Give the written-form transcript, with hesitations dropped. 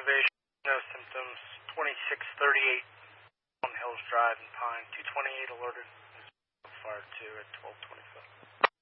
observation, no symptoms. 2638 on Hills Drive in Pine. 228 alerted. Fire 2 at 12:25.